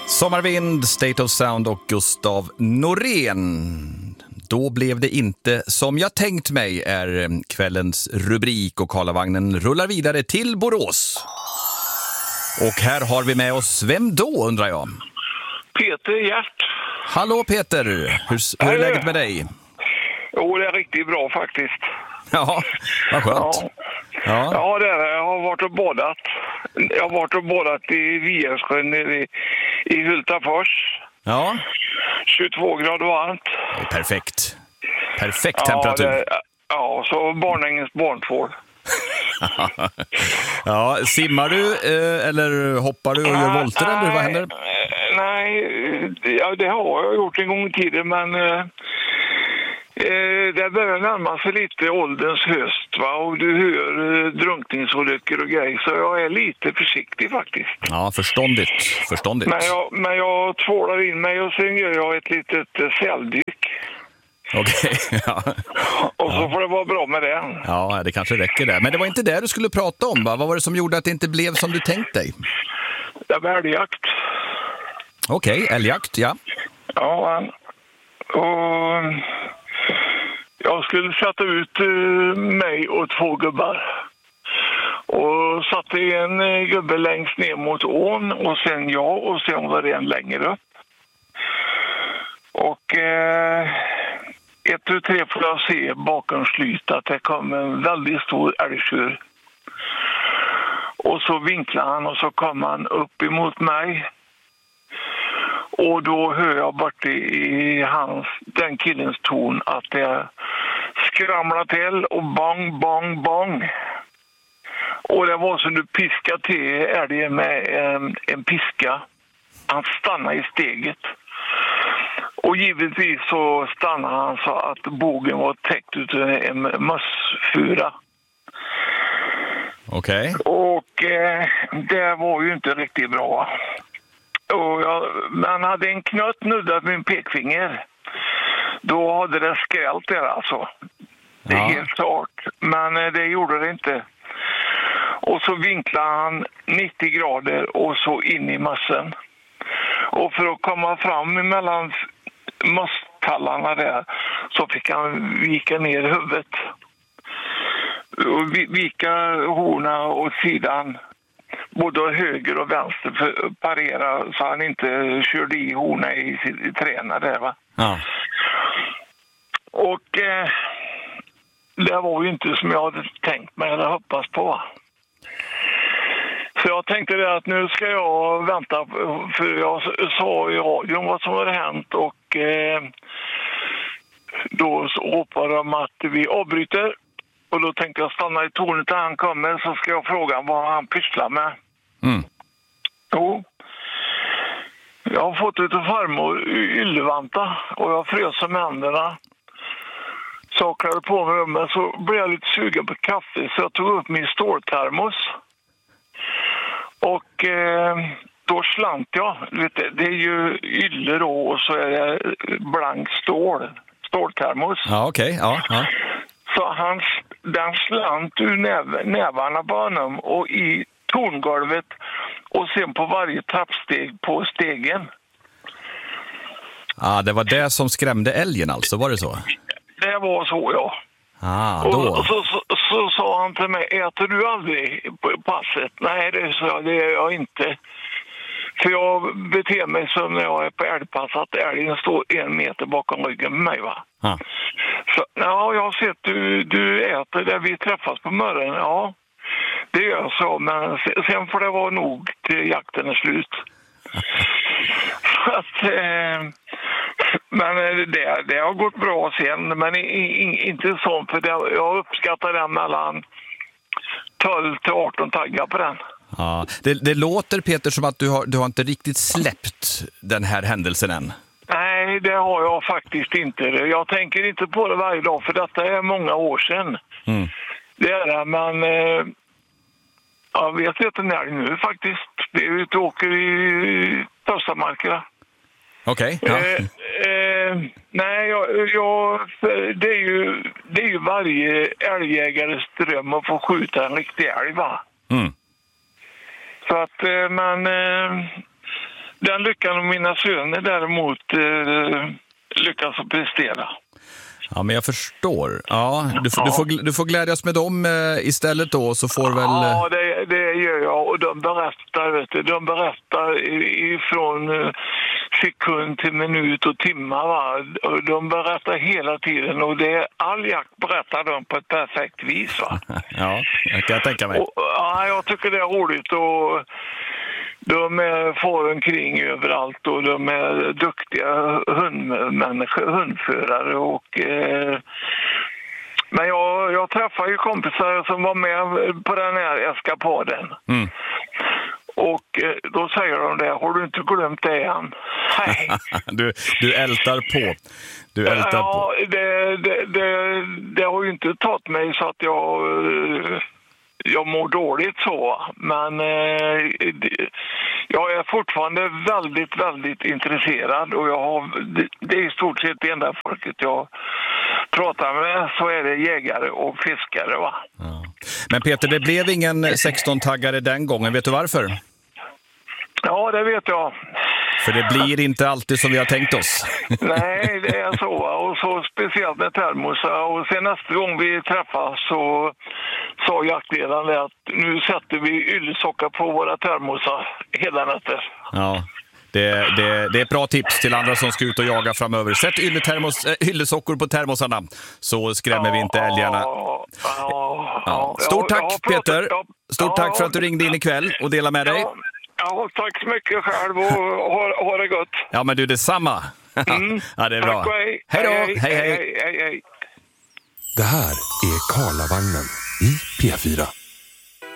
Sommarvind, State of Sound och Gustav Norén. Då blev det inte som jag tänkt mig är kvällens rubrik och Karlavagnen rullar vidare till Borås. Och här har vi med oss, vem då undrar jag? Peter Hjärt. Hallå Peter, hur är läget med dig? Jo, det är riktigt bra faktiskt. Ja, vad skönt. Ja, det är det. Jag har varit och badat. Jag har varit och badat i Viersjön i Hultafors. Ja. 22 grader varmt. Perfekt. Perfekt temperatur. Ja, så Barnängens barntvål. Ja, simmar du eller hoppar du och gör volter eller vad händer? Nej, det har jag gjort en gång i tiden, men det börjar närma sig lite ålderns höst, va? Och du hör drunkningsolyckor och grejer, så jag är lite försiktig faktiskt. Ja, förståndigt. Men jag tvålar in mig och sen gör jag ett litet säldyk. Okej, ja. Och så får det vara bra med det. Ja, det kanske räcker där. Men det var inte det du skulle prata om, va? Vad var det som gjorde att det inte blev som du tänkt dig? Det var älgjakt. Okej, älgjakt, ja. Ja, och jag skulle sätta ut mig och 2 gubbar. Och satte en gubbe längst ner mot ån och sen jag och sen var det en längre upp. Och 1, 2, 3 får jag se bakom slyt att det kom en väldigt stor älgtjur. Och så vinklade han och så kom han upp emot mig. Och då hör jag bort i den killens ton att det skramlar till och bang, bang, bang. Och det var som du piskade till älgen med en piska. Han stannade i steget. Och givetvis så stannade han så att bågen var täckt utav en mössfura. Okej. Och det var ju inte riktigt bra. Men hade en knött nuddat min pekfinger, då hade det skrällt där alltså. Det är helt klart. Men det gjorde det inte. Och så vinklade han 90 grader och så in i mössen. Och för att komma fram mellan mösstallarna där så fick han vika ner huvudet. Och vika horna åt sidan. Både höger och vänster för att parera så han inte körde i horna i träna där, va? Ja. Och det var ju inte som jag hade tänkt mig eller hoppats på. Så jag tänkte det att nu ska jag vänta, för jag sa i radion vad som hade hänt och då ropade de att vi avbryter. Och då tänkte jag stanna i tornet när han kommer så ska jag fråga vad han pysslar med. Mm. Jo. Jag har fått utav farmor ylvanta och jag frös med händerna. Så jag klarade på mig rummet så blev jag lite sugen på kaffe så jag tog upp min ståltermos. Och då slant jag. Det är ju ylle då och så är det blank ståltermos. Ja, okej. Ja. Så den slant ur nävarna på honom och i torngolvet och sen på varje trappsteg på stegen. Ja, det var det som skrämde älgen alltså, var det så? Det var så, ja. Då. Och så sa han till mig, äter du aldrig på passet? Nej, det sa jag, det gör jag inte. För jag beter mig som när jag är på älgpass att älgen står 1 meter bakom ryggen med mig, va? Ja. Så, ja, jag har sett du äter där vi träffas på morgonen. Ja, det gör jag så. Men sen får det vara nog till jakten är slut. Så att, men det har gått bra sen. Men inte så, för jag uppskattar den mellan 12 till 18 taggar på den. Ja, det låter Peter som att du har inte riktigt släppt den här händelsen än. Nej, det har jag faktiskt inte. Jag tänker inte på det varje dag för detta är många år sedan. Mm. Det är det, men jag vet inte när det nu faktiskt. Det är ute och åker i Töstamarkerna. Okej. Ja. Nej, det är ju varje älgjägares dröm att få skjuta en riktig älg, va? Mm. Så att Den lyckan och mina söner däremot lyckas att prestera. Ja, men jag förstår. Ja, du får glädjas med dem istället då, så får väl... Ja, det gör jag. Och de berättar, de berättar ifrån sekund till minut och timmar. Va? Och de berättar hela tiden, och det är all jakt berättar de på ett perfekt vis. Va? Ja, det kan jag tänka mig. Och, ja, jag tycker det är roligt, och de får omkring överallt, och de är duktiga hundförare. Och, men jag träffade ju kompisar som var med på den här eskapaden. Mm. Och då säger de det, har du inte glömt det än? Nej. du ältar på. Ja, det har ju inte tagit mig så att jag mår dåligt så, men jag är fortfarande väldigt, väldigt intresserad, och det är i stort sett det enda folket jag pratar med, så är det jägare och fiskare. Va? Ja. Men Peter, det blev ingen 16-taggare den gången, vet du varför? Ja, det vet jag. För det blir inte alltid som vi har tänkt oss. Nej, det är så. Och så speciellt med termosar. Och sen nästa gång vi träffas så sa jaktledaren att nu sätter vi yllesockar på våra termosar hela natten. Ja, det är ett bra tips till andra som ska ut och jaga framöver. Sätt yllesockor på termosarna, så skrämmer vi inte älgarna. Ja. Stort tack, Peter. Stort tack för att du ringde in ikväll och delade med dig. Ja, tack så mycket själv, och ha det gott. Ja, men du, detsamma. Ja, det är bra. Hej då. Hej. Det här är Karlavagnen i P4.